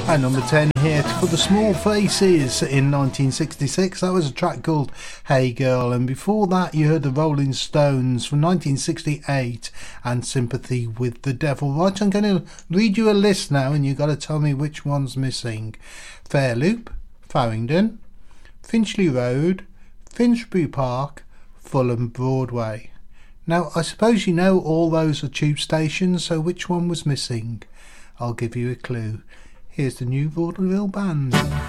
And number 10 here for the Small Faces in 1966. That was a track called Hey Girl. And before that you heard the Rolling Stones from 1968 and Sympathy with the Devil. Right, I'm going to read you a list now and you've got to tell me which one's missing. Fairloop, Farringdon, Finchley Road, Finsbury Park, Fulham Broadway. Now I suppose you know all those are tube stations, so which one was missing? I'll give you a clue. Here's the New Vaudeville Band.